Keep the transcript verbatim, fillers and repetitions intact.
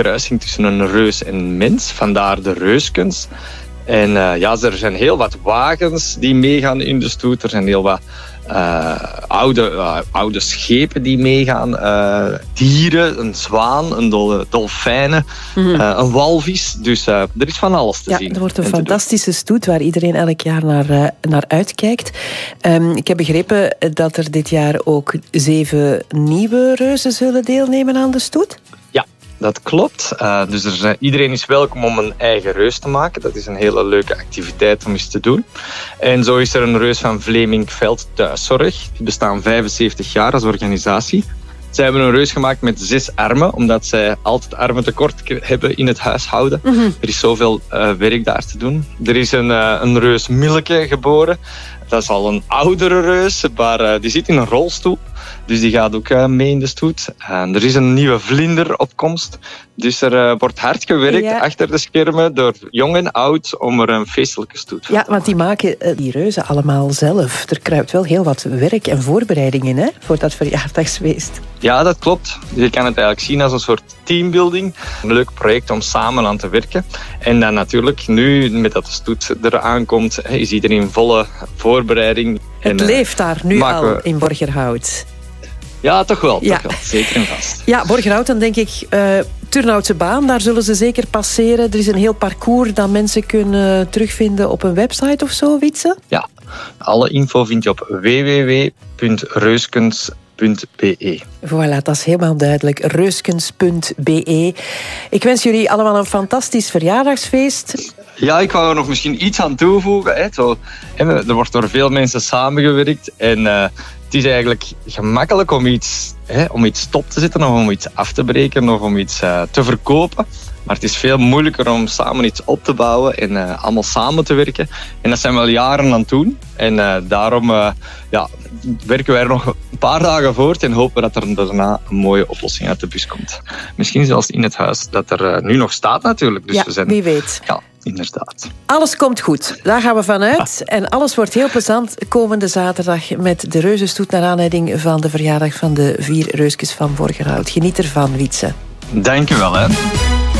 kruising tussen een reus en een mens. Vandaar de Reuskens. En uh, ja, er zijn heel wat wagens die meegaan in de stoet. Er zijn heel wat uh, oude, uh, oude schepen die meegaan. Uh, dieren, een zwaan, een dol- dolfijnen, mm. uh, een walvis. Dus uh, er is van alles te ja, zien. Er wordt een fantastische stoet waar iedereen elk jaar naar, uh, naar uitkijkt. Um, ik heb begrepen dat er dit jaar ook zeven nieuwe reuzen zullen deelnemen aan de stoet. Ja. Dat klopt. Uh, dus er zijn, iedereen is welkom om een eigen reus te maken. Dat is een hele leuke activiteit om eens te doen. En zo is er een reus van Vlemingveld Thuiszorg. Die bestaan vijfenzeventig jaar als organisatie. Zij hebben een reus gemaakt met zes armen, omdat zij altijd armen tekort hebben in het huishouden. Mm-hmm. Er is zoveel uh, werk daar te doen. Er is een, uh, een reus Milke geboren. Dat is al een oudere reus, maar uh, die zit in een rolstoel. Dus die gaat ook uh, mee in de stoet. En er is een nieuwe vlinder op komst. Dus er uh, wordt hard gewerkt ja. achter de schermen door jong en oud om er een feestelijke stoet van ja, te maken. Want die maken uh, die reuzen allemaal zelf. Er kruipt wel heel wat werk en voorbereiding in, hè, voor dat verjaardagsfeest. Ja, dat klopt. Je kan het eigenlijk zien als een soort teambuilding. Een leuk project om samen aan te werken. En dan natuurlijk, nu met dat de stoet eraan komt, is iedereen volle voorbereiding. Het en, leeft daar nu al we... in Borgerhout. Ja, toch wel. Ja. Toch wel. Zeker en vast. Ja, Borgerhout, dan denk ik uh, Turnhoutse baan. Daar zullen ze zeker passeren. Er is een heel parcours dat mensen kunnen terugvinden op een website of zo, Wietse? Ja, alle info vind je op w w w punt reuskens punt b e. Voilà, dat is helemaal duidelijk. reuskens punt b e. Ik wens jullie allemaal een fantastisch verjaardagsfeest. Ja, ik wou er nog misschien iets aan toevoegen. Hè. Zo, er wordt door veel mensen samengewerkt en uh, het is eigenlijk gemakkelijk om iets, hè, om iets stop te zetten of om iets af te breken of om iets uh, te verkopen. Maar het is veel moeilijker om samen iets op te bouwen en uh, allemaal samen te werken. En dat zijn we al jaren aan het doen. En uh, daarom uh, ja, werken wij er nog een paar dagen voort en hopen dat er daarna een mooie oplossing uit de bus komt. Misschien zelfs in het huis dat er uh, nu nog staat natuurlijk. Dus ja, we zijn, wie weet. Ja, inderdaad. Alles komt goed. Daar gaan we vanuit. En alles wordt heel plezant komende zaterdag met de reuzenstoet naar aanleiding van de verjaardag van de vier reuskes van Borgerhout. Geniet ervan, Wietse. Dank je wel, hè.